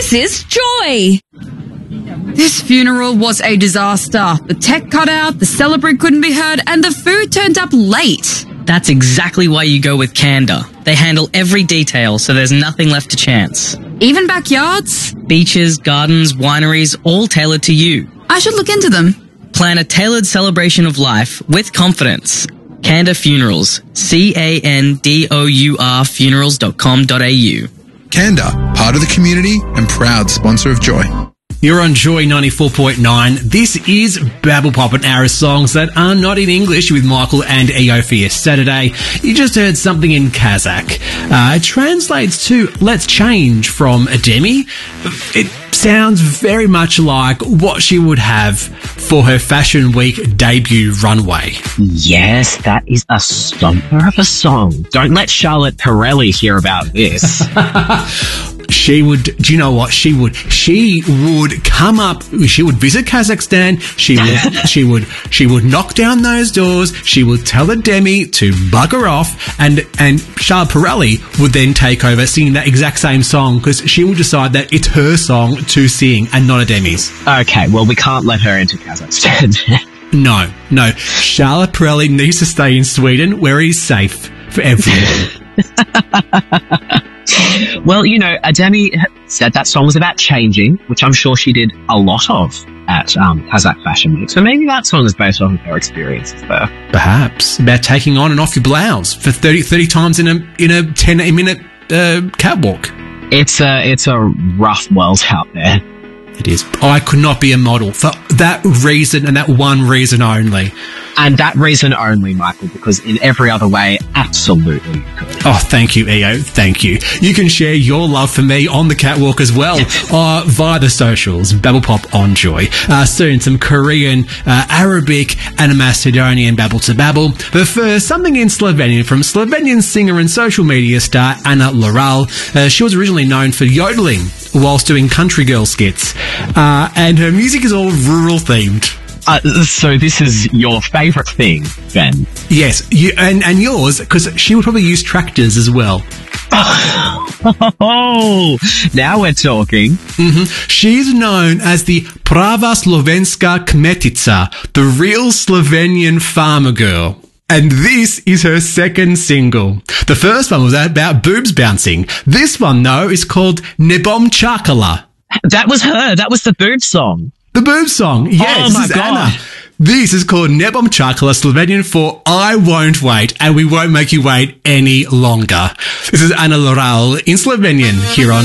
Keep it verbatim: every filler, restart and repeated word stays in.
This is Joy. This funeral was a disaster. The tech cut out, the celebrant couldn't be heard, and the food turned up late. That's exactly why you go with Canada. They handle every detail, so there's nothing left to chance. Even backyards? Beaches, gardens, wineries, all tailored to you. I should look into them. Plan a tailored celebration of life with confidence. Candour Funerals. C A N D O U R funerals dot com dot a u. Candour, part of the community and proud sponsor of Joy. You're on Joy ninety-four point nine. This is Babble Pop, an hour of songs that are not in English with Michael and E O for your Saturday. You just heard something in Kazakh. Uh, it translates to Let's Change from Ademi. It sounds very much like what she would have for her Fashion Week debut runway. Yes, that is a stomper of a song. Don't let Charlotte Pirelli hear about this. She would, do you know what? She would, she would come up, she would visit Kazakhstan, she would, she would, she would knock down those doors, she would tell Ademi to bugger off, and, and Charlotte Pirelli would then take over singing that exact same song, because she would decide that it's her song to sing and not Ademi's. Okay, well, we can't let her into Kazakhstan. No, no. Charlotte Pirelli needs to stay in Sweden, where he's safe for everyone. Well, you know, Ademi said that song was about changing, which I'm sure she did a lot of at um, Kazakh Fashion Week. So maybe that song is based on her experiences there. Perhaps. About taking on and off your blouse for thirty, thirty times in a in a ten minute uh, catwalk. It's a, it's a rough world out there. It is. I could not be a model for that reason and that one reason only. And that reason only, Michael, because in every other way, absolutely you could. Oh, thank you, E O. Thank you. You can share your love for me on the catwalk as well uh, via the socials. Babble Pop on Joy. Uh, soon, some Korean, uh, Arabic, and a Macedonian Babble to Babble. But first, something in Slovenian from Slovenian singer and social media star Anna Loral. Uh, she was originally known for yodeling whilst doing country girl skits. Uh, and her music is all rural themed. Uh, so this is your favourite thing, Ben? Yes, you, and, and yours, because she would probably use tractors as well. Oh, now we're talking. Mm-hmm. She's known as the Prava Slovenska Kmetica, the real Slovenian farmer girl. And this is her second single. The first one was about boobs bouncing. This one, though, is called Ne bom čakala. That was her. That was the boob song. The boob song. Yes, oh my this is God. Anna. This is called Ne bom čakala, Slovenian for I won't wait, and we won't make you wait any longer. This is Anna Loral in Slovenian here on